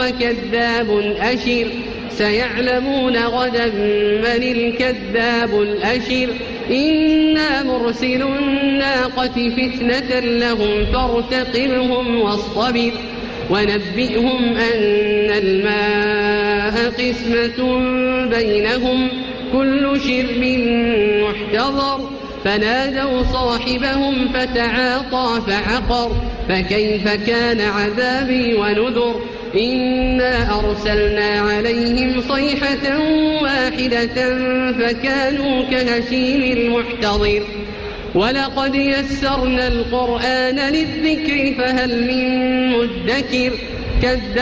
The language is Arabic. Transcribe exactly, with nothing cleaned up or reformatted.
وكذاب أشر سيعلمون غدا من الكذاب الأشر إنا مرسل الناقة فتنة لهم فارتقبهم واصطبر ونبئهم أن الماء قسمة بينهم كل شرب محتضر فنادوا صاحبهم فتعاطى فعقر فكيف كان عذابي ونذر إنا أرسلنا عليهم صيحة واحدة فكانوا كهشيم المحتضر ولقد يسرنا القرآن للذكر فهل من مدكر كذب